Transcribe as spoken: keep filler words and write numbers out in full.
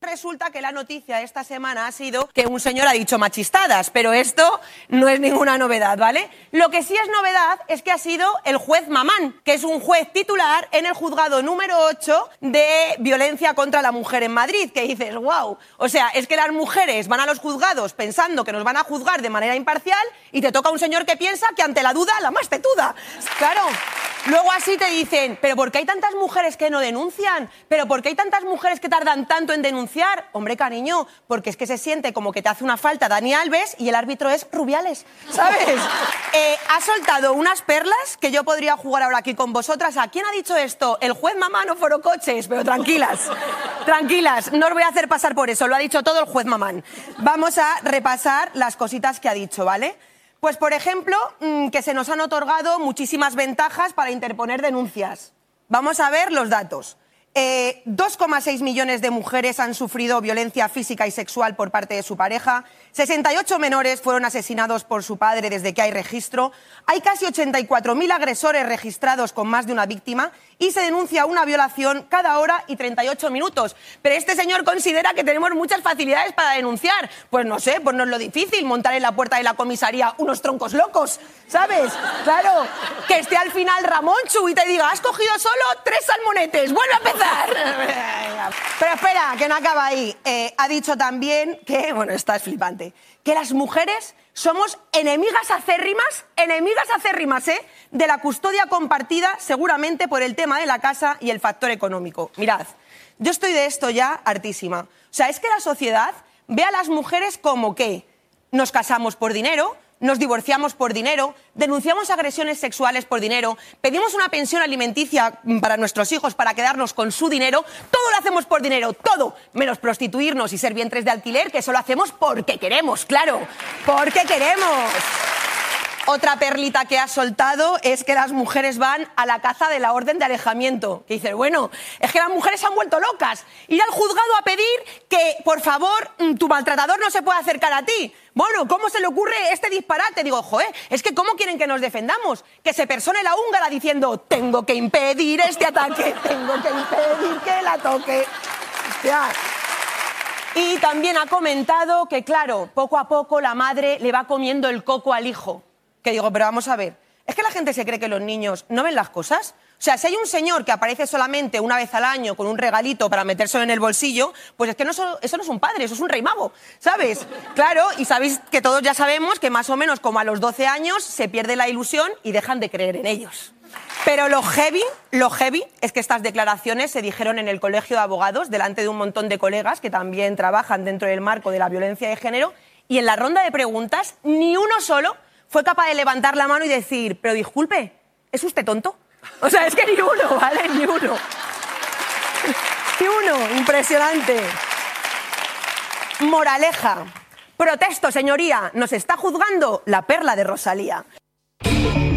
Resulta que la noticia esta semana ha sido que un señor ha dicho machistadas, pero esto no es ninguna novedad, ¿vale? Lo que sí es novedad es que ha sido el juez Mamán, que es un juez titular en el juzgado número ocho de violencia contra la mujer en Madrid, que dices, wow, o sea, es que las mujeres van a los juzgados pensando que nos van a juzgar de manera imparcial y te toca un señor que piensa que ante la duda la más tetuda. Claro. Luego así te dicen, ¿pero por qué hay tantas mujeres que no denuncian? ¿Pero por qué hay tantas mujeres que tardan tanto en denunciar? Hombre, cariño, porque es que se siente como que te hace una falta Dani Alves y el árbitro es Rubiales, ¿sabes? eh, ha soltado unas perlas que yo podría jugar ahora aquí con vosotras. ¿A quién ha dicho esto? El juez Mamán o Foro Coches, pero tranquilas, tranquilas, no os voy a hacer pasar por eso, lo ha dicho todo el juez Mamán. Vamos a repasar las cositas que ha dicho, ¿vale? Pues, por ejemplo, que se nos han otorgado muchísimas ventajas para interponer denuncias. Vamos a ver los datos. Eh, dos coma seis millones de mujeres han sufrido violencia física y sexual por parte de su pareja. sesenta y ocho menores fueron asesinados por su padre desde que hay registro. Hay casi ochenta y cuatro mil agresores registrados con más de una víctima y se denuncia una violación cada hora y treinta y ocho minutos. Pero este señor considera que tenemos muchas facilidades para denunciar. Pues no sé, pues no es lo difícil, montar en la puerta de la comisaría unos troncos locos, ¿sabes? Claro, que esté al final Ramonchu y te diga, has cogido solo tres salmonetes, vuelve a empezar. Pero espera, que no acaba ahí. Eh, ha dicho también que, bueno, esta es flipante, que las mujeres somos enemigas acérrimas, enemigas acérrimas, ¿eh?, de la custodia compartida, seguramente por el tema de la casa y el factor económico. Mirad, yo estoy de esto ya hartísima. O sea, es que la sociedad ve a las mujeres como que nos casamos por dinero, nos divorciamos por dinero, denunciamos agresiones sexuales por dinero, pedimos una pensión alimenticia para nuestros hijos para quedarnos con su dinero, todo lo hacemos por dinero, todo, menos prostituirnos y ser vientres de alquiler, que eso lo hacemos porque queremos, claro, porque queremos. Otra perlita que ha soltado es que las mujeres van a la caza de la orden de alejamiento. Que dices, bueno, es que las mujeres se han vuelto locas. Ir al juzgado a pedir que, por favor, tu maltratador no se pueda acercar a ti. Bueno, ¿cómo se le ocurre este disparate? Digo, joder, es que ¿cómo quieren que nos defendamos? Que se persone la húngara diciendo, tengo que impedir este ataque, tengo que impedir que la toque. Hostia. Y también ha comentado que, claro, poco a poco la madre le va comiendo el coco al hijo. Que digo, pero vamos a ver, ¿es que la gente se cree que los niños no ven las cosas? O sea, si hay un señor que aparece solamente una vez al año con un regalito para metérselo en el bolsillo, pues es que no, eso no es un padre, eso es un rey mago, ¿sabes? Claro, y sabéis que todos ya sabemos que más o menos como a los doce años se pierde la ilusión y dejan de creer en ellos. Pero lo heavy, lo heavy es que estas declaraciones se dijeron en el Colegio de Abogados delante de un montón de colegas que también trabajan dentro del marco de la violencia de género y en la ronda de preguntas ni uno solo fue capaz de levantar la mano y decir, pero disculpe, ¿es usted tonto? O sea, es que ni uno, ¿vale? Ni uno. Ni uno, impresionante. Moraleja. Protesto, señoría, nos está juzgando la perla de Rosalía.